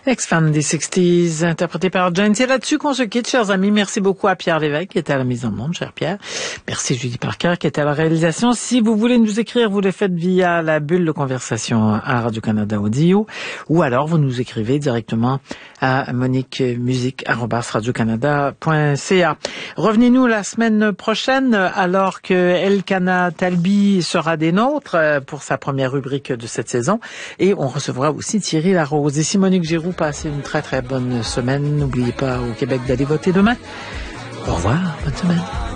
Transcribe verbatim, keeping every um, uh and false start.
Ex-fan des sixties, interprété par Jane. C'est là-dessus qu'on se quitte, chers amis. Merci beaucoup à Pierre Lévesque, qui était à la mise en onde, cher Pierre. Merci Julie Parker, qui était à la réalisation. Si vous voulez nous écrire, vous le faites via la bulle de conversation à Radio-Canada Audio, ou alors vous nous écrivez directement à moniquemusique arobase radiocanada point c a. Revenez-nous la semaine prochaine, alors que Elkana Talbi sera des nôtres pour sa première rubrique de cette saison. Et on recevra aussi Thierry Larose. Ici Monique Giroux, passez une très très bonne semaine. N'oubliez pas au Québec d'aller voter demain. Au revoir, bonne semaine.